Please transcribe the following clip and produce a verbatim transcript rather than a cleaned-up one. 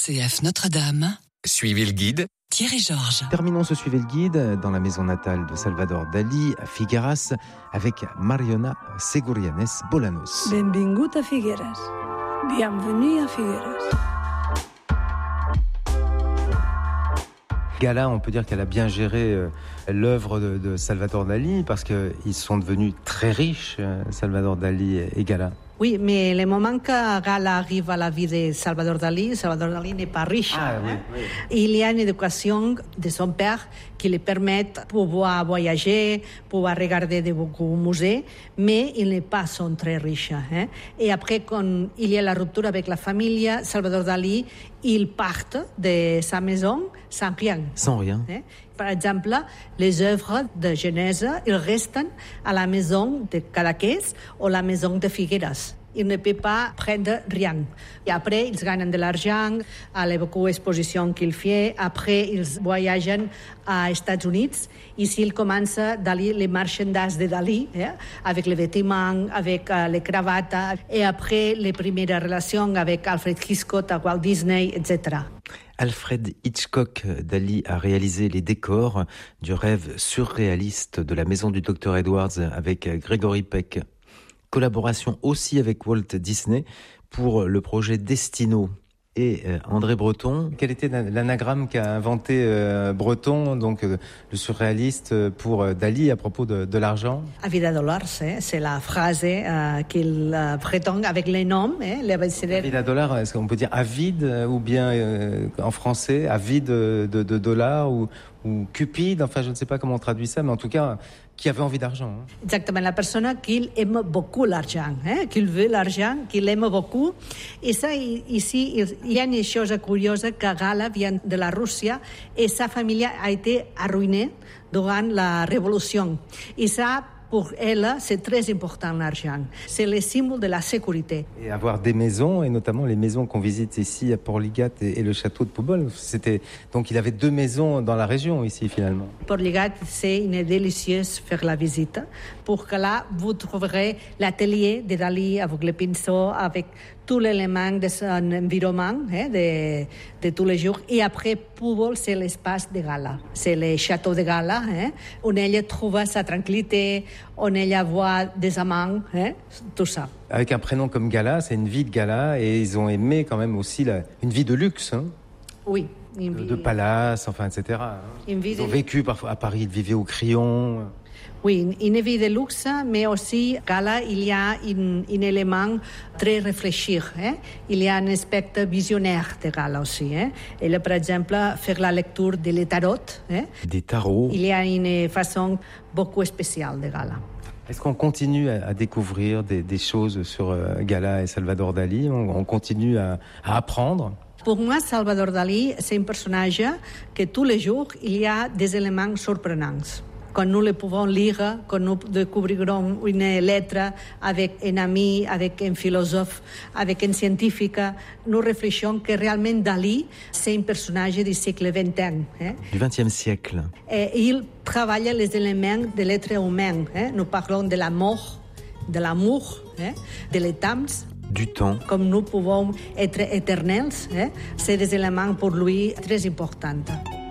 C F Notre-Dame. Suivez le guide. Thierry Georges. Terminons ce Suivez le guide dans la maison natale de Salvador Dalí à Figueras avec Mariona Segurianes Bolanos. Benvingut a Figueras. Bienvenue à Figueras. Gala, on peut dire qu'elle a bien géré euh, l'œuvre de, de Salvador Dalí parce qu'ils sont devenus très riches, euh, Salvador Dalí et Gala. Oui, mais le moment que Gala arrive à la vie de Salvador Dalí, Salvador Dalí n'est pas riche. Ah, oui, hein? oui. Il y a une éducation de son père qui lui permet de pouvoir voyager, pouvoir regarder de beaucoup musées, mais il n'est pas son très riche. Hein? Et après, quand il y a la rupture avec la famille, Salvador Dalí, il part de sa maison sans rien. Sans rien. Hein? Par exemple, les œuvres de Genèse, ils restent à la maison de Cadaqués ou la maison de Figueras. Il ne peut pas prendre rien. Et après, ils gagnent de l'argent à les beaucoup d'expositions qu'il fait. Après, ils voyagent aux États-Unis. Ici, il commence Dalí, les merchandise de Dalí, eh, avec les vêtements, avec uh, les cravates. Et après, les premières relations avec Alfred Hitchcock, à Walt Disney, et cetera. Alfred Hitchcock, Dalí a réalisé les décors du rêve surréaliste de la maison du docteur Edwards avec Gregory Peck. Collaboration aussi avec Walt Disney pour le projet Destino. Et euh, André Breton, quel était l'anagramme qu'a inventé euh, Breton, donc euh, le surréaliste, pour euh, Dalí à propos de, de l'argent? A vida dollars, eh, c'est la phrase euh, qu'il euh, prétend avec les noms. Eh, les... A vida dollars, est-ce qu'on peut dire avide ou bien euh, en français avide de, de, de dollars ou, ou cupide, enfin je ne sais pas comment on traduit ça, mais en tout cas qui avait envie d'argent. Hein. Exactement, la personne qui aime beaucoup l'argent, hein, qui veut l'argent, qui l'aime beaucoup. Et ça, ici, il y a une chose curieuse que Gala vient de la Russie et sa famille a été arruinée durant la Révolution. Et ça, pour elle, c'est très important l'argent. C'est le symbole de la sécurité. Et avoir des maisons, et notamment les maisons qu'on visite ici à Port-Ligat et, et le château de Poubol, c'était donc il avait deux maisons dans la région ici finalement. Port-Ligat, c'est une délicieuse faire la visite. Pour que là, vous trouverez l'atelier de Dalí avec les pinceaux, avec tous les éléments de son environnement, hein, de, de tous les jours. Et après, Poubol, c'est l'espace de Gala. C'est le château de Gala, hein, où elle trouve sa tranquillité, où elle voit des amants, hein, tout ça. Avec un prénom comme Gala, c'est une vie de gala, et ils ont aimé quand même aussi la, une vie de luxe. Hein. Oui. De, de palace, enfin, et cetera. Une vie ils ont de... vécu parfois à Paris, ils vivaient au Crillon. Oui, une vie de luxe, mais aussi, Gala, il y a un, un élément très réfléchi. Hein? Il y a un aspect visionnaire de Gala aussi. Hein? Et là, par exemple, faire la lecture des tarots. Hein? Des tarots. Il y a une façon beaucoup spéciale de Gala. Est-ce qu'on continue à, à découvrir des, des choses sur euh, Gala et Salvador Dalí? On, on continue à, à apprendre? Pour moi, Salvador Dalí, c'est un personnage que tous les jours, il y a des éléments surprenants. Quand nous le pouvons lire, quand nous découvrirons une lettre avec un ami, avec un philosophe, avec un scientifique, nous réfléchissons que réellement Dalí, c'est un personnage du siècle vingt et un. Hein? Du vingtième siècle. Et il travaille les éléments de l'être humain. Hein? Nous parlons de la mort, de l'amour, hein? de l'état. Du temps. Comme nous pouvons être éternels, hein? C'est des éléments pour lui très importants.